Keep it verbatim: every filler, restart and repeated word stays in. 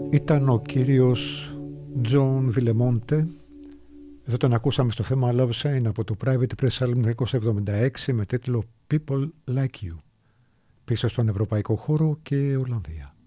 Ήταν ο κύριος Τζον Βιλεμόντε. Εδώ τον ακούσαμε στο θέμα Love Sign από το Private Press Album χίλια εννιακόσια εβδομήντα έξι με τίτλο People Like You, πίσω στον ευρωπαϊκό χώρο και Ολλανδία.